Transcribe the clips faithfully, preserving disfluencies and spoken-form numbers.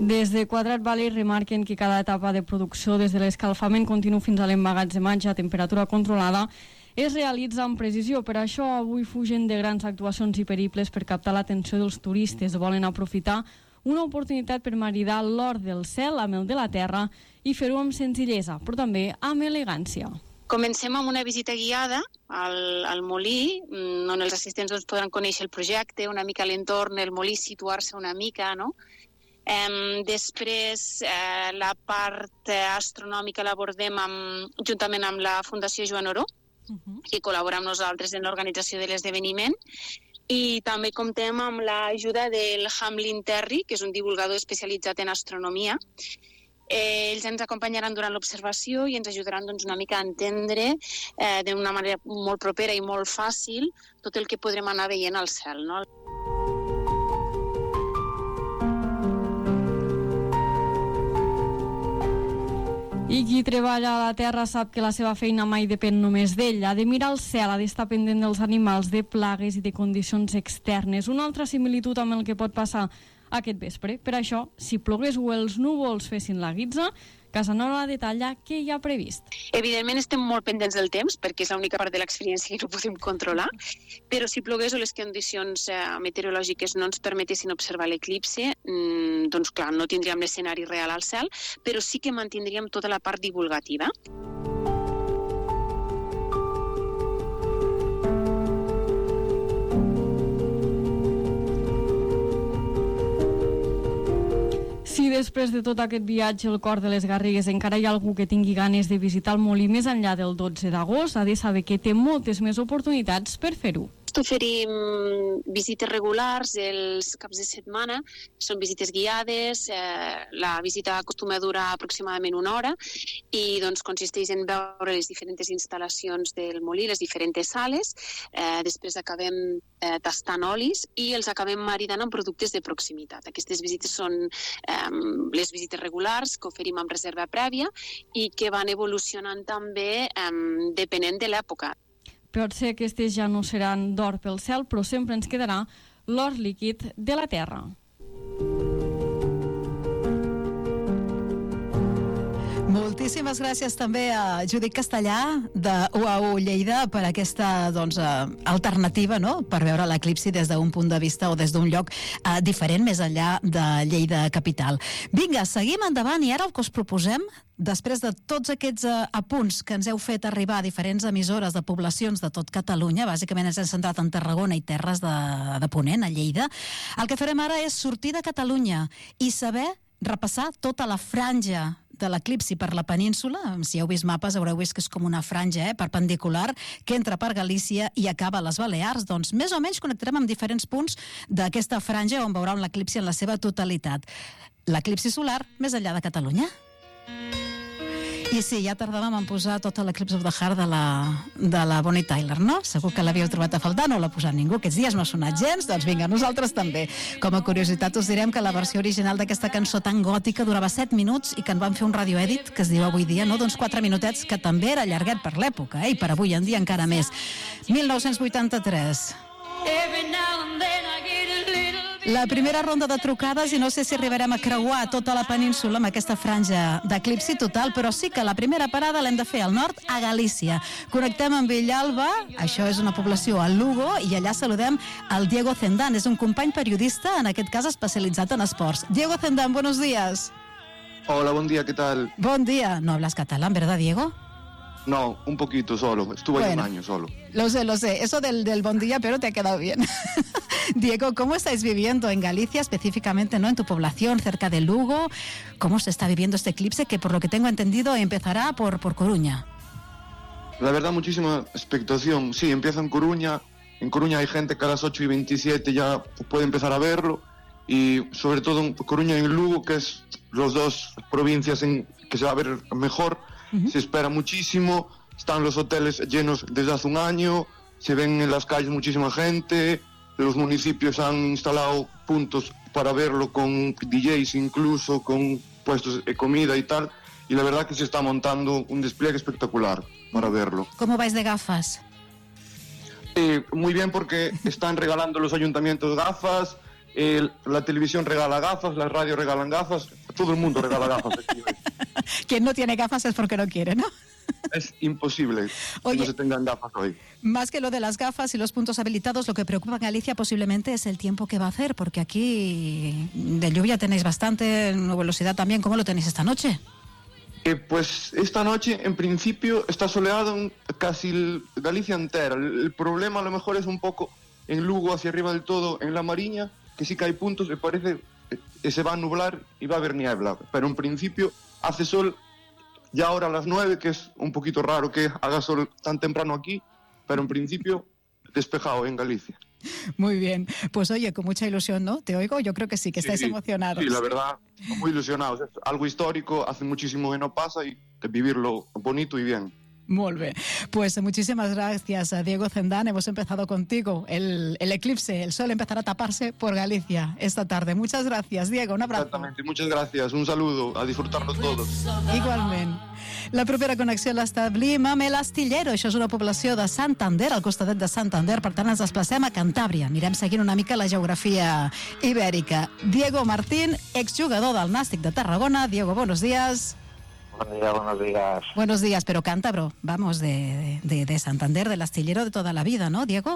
Des de Quadrat Valley remarquen que cada etapa de producció, des de l'escalfament continu fins a l'emmagatzematge a temperatura controlada, es realitza amb precisió. Per això avui fugen de grans actuacions i periples per captar l'atenció dels turistes. Volen aprofitar una oportunitat per maridar l'or del cel amb el de la terra i fer-ho amb senzillesa, però també amb elegància. Comencem amb una visita guiada al, al molí, on els assistents doncs, podran conèixer el projecte, una mica l'entorn, el molí, situar-se una mica, no? Eh, després, eh, la part astronòmica l'abordem amb, juntament amb la Fundació Joan Oró, uh-huh. que col·labora amb nosaltres en l'organització de l'esdeveniment, i també comptem amb l'ajuda del Hamlin Terry, que és un divulgador especialitzat en astronomia. Eh, ells ens acompanyaran durant l'observació i ens ajudaran doncs, una mica a entendre eh, d'una manera molt propera i molt fàcil tot el que podrem anar veient al cel, no? I qui treballa a la terra sap que la seva feina mai depèn només d'ell. Ha de mirar el cel, ha d'estar pendent dels animals, de plagues i de condicions externes. Una altra similitud amb el que pot passar aquest vespre. Per això, si plogués o els núvols fessin la guitza, Casanova detalla què hi ha previst. Evidentment estem molt pendents del temps, perquè és l'única part de l'experiència que no podem controlar, però si plogués o les condicions eh, meteorològiques no ens permetessin observar l'eclipse, mmm, doncs clar, no tindríem l'escenari real al cel, però sí que mantindríem tota la part divulgativa. Si després de tot aquest viatge al cor de les Garrigues encara hi ha algú que tingui ganes de visitar el molí més enllà del dotze d'agost, ha de saber que té moltes més oportunitats per fer-ho. Oferim visites regulars els caps de setmana, són visites guiades, eh, la visita acostuma a durar aproximadament una hora i doncs, consisteix en veure les diferents instal·lacions del molí, les diferents sales, eh, després acabem eh, tastant olis i els acabem maridant amb productes de proximitat. Aquestes visites són eh, les visites regulars que oferim amb reserva prèvia i que van evolucionant també eh, depenent de l'època. Potser aquestes ja no seran d'or pel cel, però sempre ens quedarà l'or líquid de la terra. Moltíssimes gràcies també a Judit Castellà de U A U Lleida per aquesta doncs, alternativa, no?, per veure l'eclipsi des d'un punt de vista o des d'un lloc eh, diferent més enllà de Lleida capital. Vinga, seguim endavant i ara el que us proposem, després de tots aquests eh, apunts que ens heu fet arribar a diferents emissores de poblacions de tot Catalunya, bàsicament ens hem centrat en Tarragona i terres de, de Ponent, a Lleida, el que farem ara és sortir de Catalunya i saber repassar tota la franja de l'eclipsi per la península. Si heu vist mapes haureu vist que és com una franja eh, perpendicular que entra per Galícia i acaba a les Balears. Doncs més o menys connectarem amb diferents punts d'aquesta franja on veurà l'eclipsi en la seva totalitat. L'eclipsi solar més enllà de Catalunya. I sí, ja tardàvem en posar tota l'Eclipse of the Heart de la, de la Bonnie Tyler, no? Segur que l'havíeu trobat a faltar, no l'ha posat ningú. Aquests dies no ha sonat gens, doncs vinga, nosaltres també. Com a curiositat us direm que la versió original d'aquesta cançó tan gòtica durava set minuts i que en van fer un radioedit, que es diu avui dia, no? D'uns quatre minutets, que també era llarguet per l'època, eh? I per avui en dia encara més. mil nou-cents vuitanta-tres. La primera ronda de trucades i no sé si arribarem a creuar tota la península amb aquesta franja d'eclipsi total, però sí que la primera parada l'hem de fer al nord, a Galícia. Connectem amb Villalba, això és una població a Lugo, i allà saludem al Diego Zendán, és un company periodista, en aquest cas especialitzat en esports. Diego Zendán, buenos días. Hola, buen día, ¿qué tal? Buen día. No hablas catalán, ¿verdad, Diego? No, un poquito solo, estuve bueno, ahí un año solo. Lo sé, lo sé, eso del, del buen día, pero te ha quedado bien. Diego, ¿cómo estáis viviendo en Galicia, específicamente, ¿no?, en tu población, cerca de Lugo? ¿Cómo se está viviendo este eclipse que, por lo que tengo entendido, empezará por, por Coruña? La verdad, muchísima expectación. Sí, empieza en Coruña. En Coruña hay gente que a las ocho y veintisiete ya puede empezar a verlo. Y sobre todo en Coruña y en Lugo, que es las dos provincias en que se va a ver mejor. Uh-huh. Se espera muchísimo. Están los hoteles llenos desde hace un año. Se ven en las calles muchísima gente. Los municipios han instalado puntos para verlo con D Js, incluso con puestos de comida y tal, y la verdad que se está montando un despliegue espectacular para verlo. ¿Cómo vais de gafas? Eh, muy bien, porque están regalando los ayuntamientos gafas, el, la televisión regala gafas, las radios regalan gafas, todo el mundo regala gafas aquí hoy. Quien no tiene gafas es porque no quiere, ¿no? Es imposible Oye, que no se tengan gafas hoy. Más que lo de las gafas y los puntos habilitados, lo que preocupa a Galicia posiblemente es el tiempo que va a hacer, porque aquí de lluvia tenéis bastante, nubosidad también. ¿Cómo lo tenéis esta noche? Eh, pues esta noche, en principio, está soleado en casi el Galicia entera. El, el problema a lo mejor es un poco en Lugo, hacia arriba del todo, en La Mariña, que sí que hay puntos que parece que se va a nublar y va a haber niebla. Pero en principio hace sol ya ahora a las nueve, que es un poquito raro que haga sol tan temprano aquí, pero en principio despejado en Galicia. Muy bien. Pues oye, con mucha ilusión, ¿no? ¿Te oigo? Yo creo que sí, que estáis sí, emocionados. Sí, la verdad, muy ilusionados. Es algo histórico, hace muchísimo que no pasa y de vivirlo bonito y bien. Muy bien. Pues muchísimas gracias, Diego Cendán. Hemos empezado contigo. El, el eclipse, el sol empezará a taparse por Galicia esta tarde. Muchas gracias, Diego. Un abrazo. Exactamente. Muchas gracias. Un saludo. A disfrutar-lo todos. Igualment. La propera connexió l'establim amb el Astillero. Això és una població de Santander, al costadet de Santander. Per tant, ens desplacem a Cantàbria. Anirem seguint una mica la geografia ibèrica. Diego Martín, exjugador del Nàstic de Tarragona. Diego, buenos días. Buenos días, buenos días. Buenos días, pero cántabro, vamos, de, de, de Santander, del astillero de toda la vida, ¿no, Diego?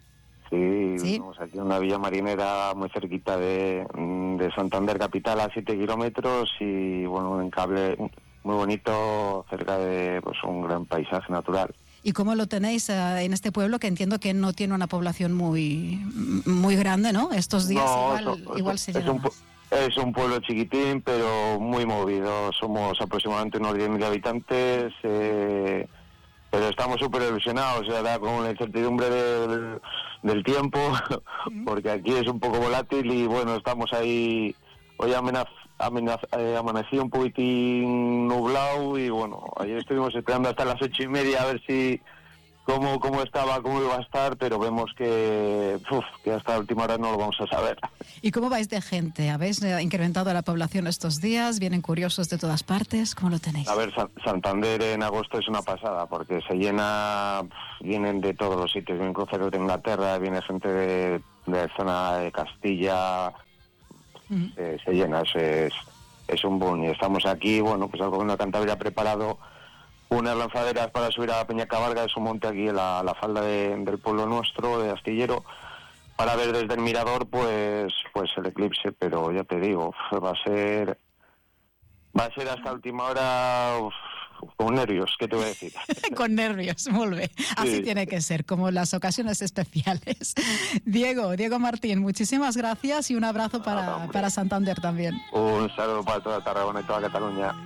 Sí, sí. Vamos aquí en una villa marinera muy cerquita de, de Santander capital, a siete kilómetros, y bueno, un encable muy bonito cerca de pues un gran paisaje natural. ¿Y cómo lo tenéis uh, en este pueblo, que entiendo que no tiene una población muy muy grande, ¿no? Estos días no, igual, eso, igual eso, se es llega un, más. Es un pueblo chiquitín, pero muy movido. Somos aproximadamente unos diez mil habitantes, eh, pero estamos súper ilusionados, ¿verdad? Con la incertidumbre de, del, del tiempo, porque aquí es un poco volátil y bueno, estamos ahí. Hoy amenaz, amenaz, eh, amanecí un poquitín nublado y bueno, ayer estuvimos esperando hasta las ocho y media a ver si cómo, cómo estaba, cómo iba a estar, pero vemos que, uf, que hasta la última hora no lo vamos a saber. ¿Y cómo vais de gente? ¿Habéis incrementado la población estos días? ¿Vienen curiosos de todas partes? ¿Cómo lo tenéis? A ver, San, Santander en agosto es una pasada, porque se llena, vienen de todos los sitios, vienen cruceros de Inglaterra, viene gente de, de zona de Castilla, uh-huh. eh, se llena, es, es, es un boom. Y estamos aquí, bueno, pues el gobierno de Cantabria ha preparado unas lanzaderas para subir a la Peña Cabarga, es un monte aquí en la, la falda de, del pueblo nuestro, de Astillero, para ver desde el mirador pues pues el eclipse, pero ya te digo, va a ser va a ser hasta última hora uf, con nervios, ¿qué te voy a decir? Con nervios, muy bien. Así sí. Tiene que ser, como las ocasiones especiales. Diego, Diego Martín, muchísimas gracias y un abrazo para, ah, para Santander también. Un saludo para toda Tarragona y toda Catalunya.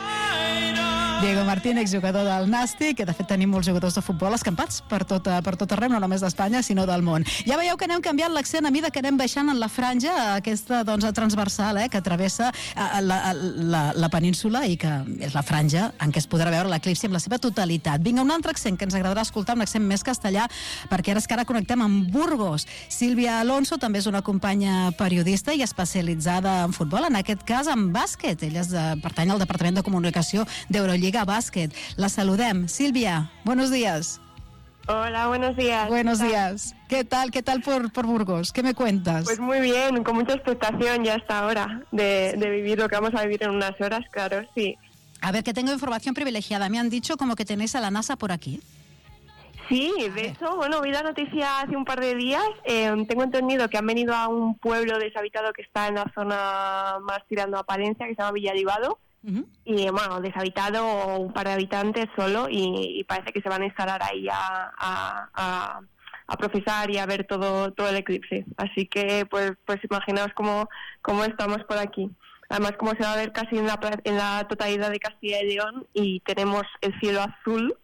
Diego Martín, exjugador del Nàstic, que de fet tenim molts jugadors de futbol escampats per tot, per tot arreu, no només d'Espanya, sinó del món. Ja veieu que anem canviant l'accent a mida que anem baixant en la franja, aquesta doncs, transversal, eh, que travessa la, la, la península i que és la franja en què es podrà veure l'eclipsi amb la seva totalitat. Vinga, un altre accent que ens agradarà escoltar, un accent més castellà, perquè ara és que ara connectem amb Burgos. Sílvia Alonso també és una companya periodista i especialitzada en futbol, en aquest cas en bàsquet. Ella és de, pertany al Departament de Comunicació d'Eurolliga Básquet. La saludem. Silvia, buenos días. Hola, buenos días. Buenos días. ¿Qué tal? ¿Qué tal por, por Burgos? ¿Qué me cuentas? Pues muy bien, con mucha expectación ya hasta ahora de, de vivir lo que vamos a vivir en unas horas, claro, sí. A ver, que tengo información privilegiada. Me han dicho como que tenéis a la NASA por aquí. Sí, de hecho, bueno, vi la noticia hace un par de días. Eh, tengo entendido que han venido a un pueblo deshabitado que está en la zona más tirando a Palencia, que se llama Villaribado. Uh-huh. Y bueno, deshabitado, un par de habitantes solo, y, y parece que se van a instalar ahí a, a, a, a profesar y a ver todo todo el eclipse. Así que pues pues imaginaos cómo, cómo estamos por aquí. Además, como se va a ver casi en la, en la totalidad de Castilla y León y tenemos el cielo azul,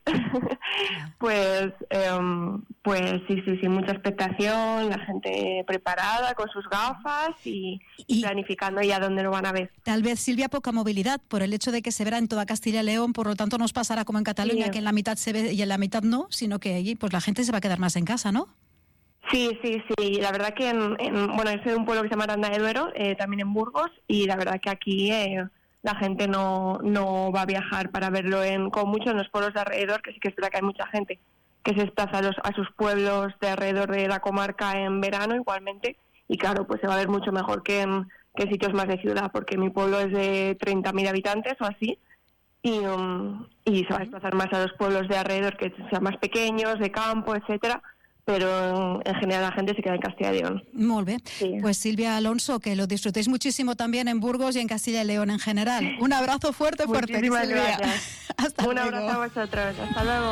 pues um, pues sí, sí, sí, mucha expectación, la gente preparada con sus gafas y, y planificando ya dónde lo van a ver. Tal vez, Silvia, poca movilidad por el hecho de que se verá en toda Castilla y León, por lo tanto nos pasará como en Cataluña, sí, que en la mitad se ve y en la mitad no, sino que allí pues la gente se va a quedar más en casa, ¿no? Sí, sí, sí. La verdad que, en, en, bueno, yo soy de un pueblo que se llama Aranda de Duero, eh, también en Burgos, y la verdad que aquí eh, la gente no, no va a viajar para verlo en, con mucho en los pueblos de alrededor, que sí que es verdad que hay mucha gente que se desplaza a, los, a sus pueblos de alrededor de la comarca en verano igualmente, y claro, pues se va a ver mucho mejor que en, que en sitios más de ciudad, porque mi pueblo es de treinta mil habitantes o así, y, um, y se va a desplazar más a los pueblos de alrededor que sean más pequeños, de campo, etcétera, pero en general la gente se queda en Castilla y León. Muy bien. Sí. Pues Silvia Alonso, que lo disfrutéis muchísimo también en Burgos y en Castilla y León en general. Un abrazo fuerte, fuerte. Muchísimas Silvia. gracias. Hasta Un luego. abrazo a vosotros. Hasta luego.